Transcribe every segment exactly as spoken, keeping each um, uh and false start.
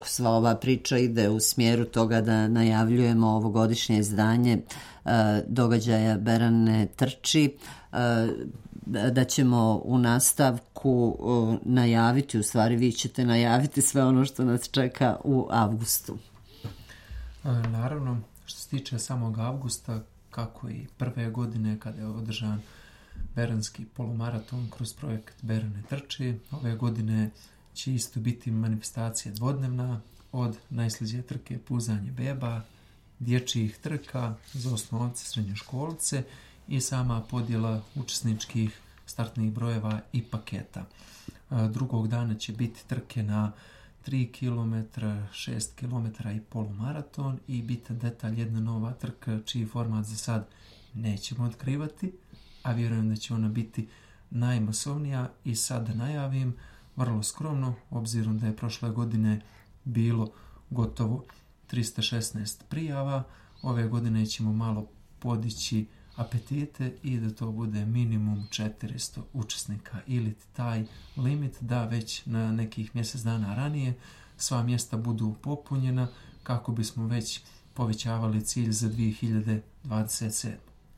Sva ova priča ide u smjeru toga da najavljujemo ovogodišnje izdanje uh, događaja Berane trči, uh, da ćemo u nastavku uh, najaviti, u stvari vi ćete najaviti sve ono što nas čeka u avgustu. Naravno, što se tiče samog avgusta, kako i prve godine kada je održan Beranski polumaraton kroz projekt Berane trči, ove godine će isto biti manifestacija dvodnevna od najslađe trke puzanje beba, dječjih trka za osnovce, srednjoškolce i sama podjela učesničkih startnih brojeva i paketa. Drugog dana će biti trke na tri kilometra, šest kilometara i polumaraton i bitan detalj jedna nova trka čiji format za sad nećemo otkrivati, a vjerujem da će ona biti najmasovnija i sad da najavim vrlo skromno, obzirom da je prošle godine bilo gotovo tristo šesnaest prijava, ove godine ćemo malo podići apetite i da to bude minimum četiristo učesnika ili taj limit da već na nekih mjesec dana ranije sva mjesta budu popunjena kako bismo već povećavali cilj za dvije hiljade dvadeset sedme.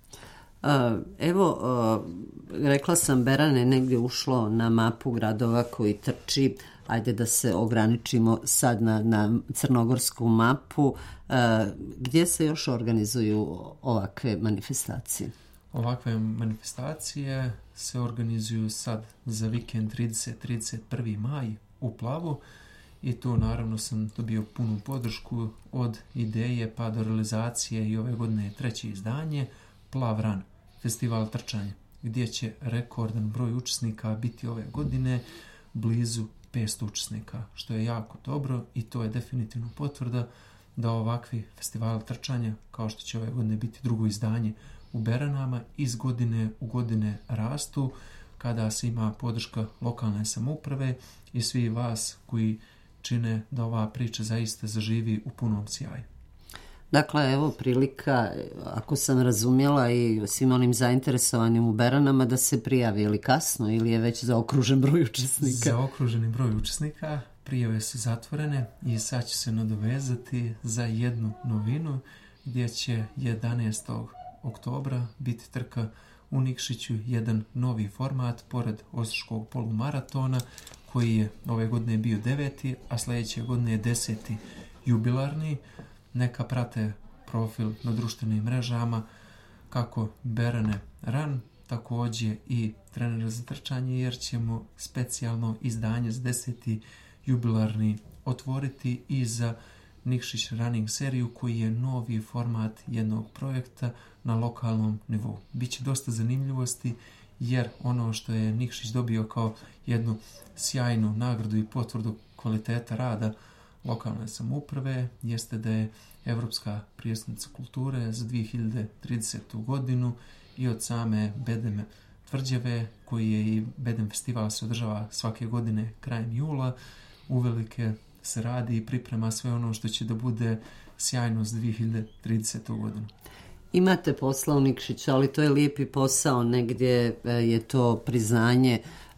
Uh, evo, uh, rekla sam, Berane je negdje ušlo na mapu gradova koji trči, ajde da se ograničimo sad na, na crnogorsku mapu. Uh, gdje se još organizuju ovakve manifestacije? Ovakve manifestacije se organizuju sad za vikend trideset do trideset prvi maj u Plavu i tu naravno sam dobio punu podršku od ideje pa do realizacije i ove godine je treće izdanje Plav Run, festival trčanja, gdje će rekordan broj učesnika biti ove godine blizu petsto učesnika, što je jako dobro i to je definitivno potvrda da ovakvi festivali trčanja, kao što će ove godine biti drugo izdanje u Beranama, iz godine u godine rastu kada se ima podrška lokalne samouprave i svi vas koji čine da ova priča zaista zaživi u punom sjaju. Dakle, evo prilika, ako sam razumjela, i svim onim zainteresovanim u Beranama da se prijavi, ili kasno ili je već zaokružen broj učesnika? Zaokruženi broj učesnika, prijave su zatvorene i sad će se nadovezati za jednu novinu gdje će jedanaestog oktobra biti trka u Nikšiću, jedan novi format pored Osječkog polumaratona koji je ove godine bio deveti, a sljedeće godine je deseti jubilarni. Neka prate profil na društvenim mrežama kako Berane Run, također i trener za trčanje, jer ćemo specijalno izdanje za deseti jubilarni otvoriti i za Nikšić Running seriju koji je novi format jednog projekta na lokalnom nivou. Biće dosta zanimljivosti jer ono što je Nikšić dobio kao jednu sjajnu nagradu i potvrdu kvaliteta rada lokalne samouprave jeste da je Evropska prijestolnica kulture za dvije hiljade tridesetu godinu i od same Bedem tvrđave, koji je i Bedem festival se održava svake godine krajem jula, uvelike se radi i priprema sve ono što će da bude sjajno za dvije hiljade tridesetu godinu. Imate posla u Nikšiću, ali to je lijepi posao, negdje je to priznanje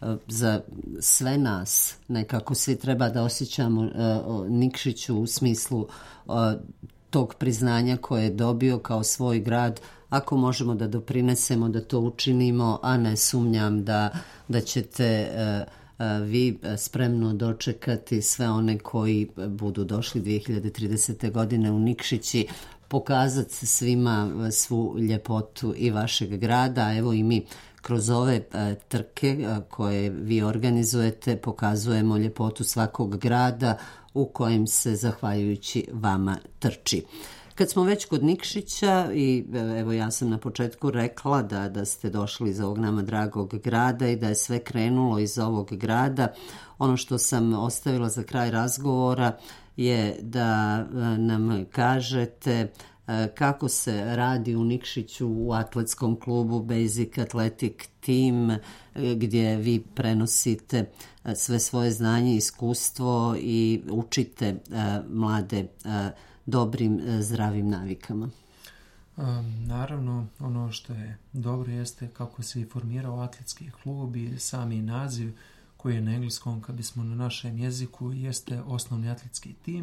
za sve nas. Nekako svi treba da osjećamo uh, Nikšiću u smislu uh, tog priznanja koje je dobio kao svoj grad. Ako možemo da doprinesemo da to učinimo, a ne sumnjam da, da ćete uh, uh, vi spremno dočekati sve one koji budu došli dvije hiljade tridesete. godine u Nikšići, pokazati svima svu ljepotu i vašeg grada. Evo i mi kroz ove e, trke e, koje vi organizujete pokazujemo ljepotu svakog grada u kojem se zahvaljujući vama trči. Kad smo već kod Nikšića i evo ja sam na početku rekla da, da ste došli iz ovog nama dragog grada i da je sve krenulo iz ovog grada, ono što sam ostavila za kraj razgovora je da nam kažete kako se radi u Nikšiću u atletskom klubu Basic Athletic Team, gdje vi prenosite sve svoje znanje i iskustvo i učite mlade dobrim zdravim navikama. Naravno, ono što je dobro jeste kako se i formirao atletski klub i sami naziv koji je na engleskom, kad bismo na našem jeziku, jeste osnovni atletski tim.